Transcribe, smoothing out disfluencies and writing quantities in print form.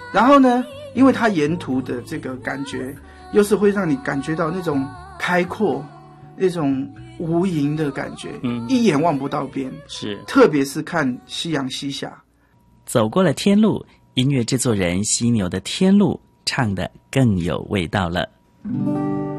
然后呢，因为它沿途的这个感觉，又是会让你感觉到那种开阔、那种无垠的感觉，一眼望不到边。 是， 特别是看夕阳西下。 走过了天路，音乐制作人犀牛的天路唱得更有味道了。